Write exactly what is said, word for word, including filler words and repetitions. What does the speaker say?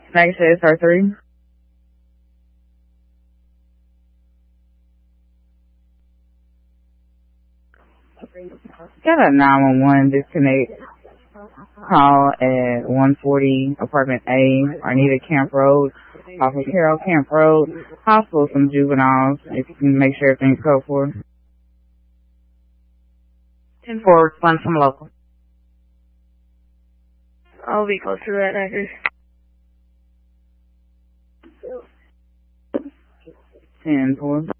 Next is R three. Got a nine one one disconnect call at one forty apartment A, Arnita Camp Road, off of Carroll Camp Road. Hospital, some juveniles, if you can make sure everything's code for. ten four, respond from local. I'll be close to that address. ten four.